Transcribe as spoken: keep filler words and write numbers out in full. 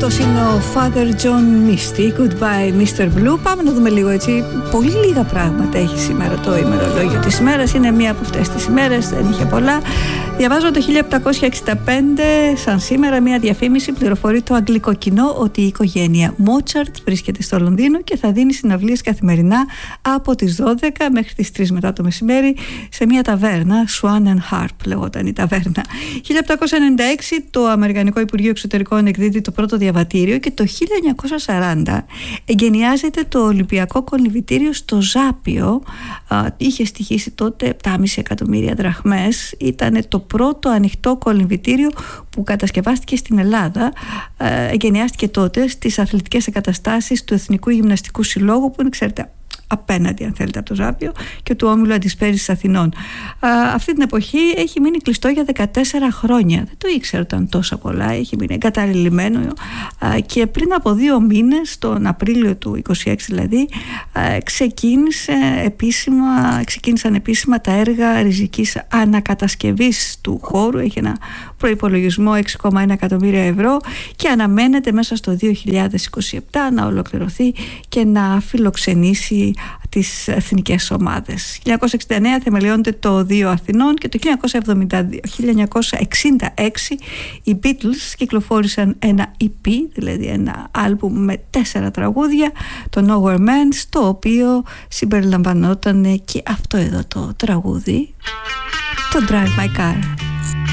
Αυτός είναι ο Father John Misty, Goodbye μίστερ Blue. Πάμε να δούμε λίγο έτσι. Πολύ λίγα πράγματα έχει σήμερα το ημερολόγιο της ημέρας. Είναι μία από αυτές τις ημέρες, δεν είχε πολλά. Διαβάζω το χίλια επτακόσια εξήντα πέντε, σαν σήμερα, μία διαφήμιση πληροφορεί το αγγλικό κοινό ότι η οικογένεια Μότσαρτ βρίσκεται στο Λονδίνο και θα δίνει συναυλίες καθημερινά από τις δώδεκα μέχρι τις τρεις μετά το μεσημέρι σε μία ταβέρνα, Swan and Harp λεγόταν η ταβέρνα. χίλια επτακόσια ενενήντα έξι το Αμερικανικό Υπουργείο Εξωτερικών εκδίδει το πρώτο διαβατήριο και το χίλια εννιακόσια σαράντα εγκαινιάζεται το Ολυμπιακό Κολυμβητήριο στο Ζάπιο. Α, είχε στοιχήσει τότε επτά κόμμα πέντε εκατομμύρια δραχμές. Ήταν το πρώτο ανοιχτό κολυμβητήριο που κατασκευάστηκε στην Ελλάδα. Ε, εγκαινιάστηκε τότε στις αθλητικές εγκαταστάσεις του Εθνικού Γυμναστικού Συλλόγου, που είναι, ξέρετε, απέναντι, αν θέλετε, από το Ζάπιο, και του Όμιλου Αντισπέρησης Αθηνών. Α, αυτή την εποχή έχει μείνει κλειστό για δεκατέσσερα χρόνια. Δεν το ήξερα ότι ήταν τόσα πολλά. Έχει μείνει εγκαταλειμμένο. Α, και πριν από δύο μήνες, τον Απρίλιο του είκοσι έξι δηλαδή, α, ξεκίνησε επίσημα, ξεκίνησαν επίσημα τα έργα ριζικής ανακατασκευής του χώρου. Έχει ένα προϋπολογισμό έξι κόμμα ένα εκατομμύρια ευρώ και αναμένεται μέσα στο δύο χιλιάδες είκοσι επτά να ολοκληρωθεί και να φιλοξενήσει τις εθνικές ομάδες. χίλια εννιακόσια εξήντα εννέα θεμελιώνεται το Δύο Αθηνών και το χίλια εννιακόσια εξήντα έξι οι Beatles κυκλοφόρησαν ένα ι πι, δηλαδή ένα άλμπουμ με τέσσερα τραγούδια, το Nowhere Man, στο οποίο συμπεριλαμβανόταν και αυτό εδώ το τραγούδι, το Drive My Car.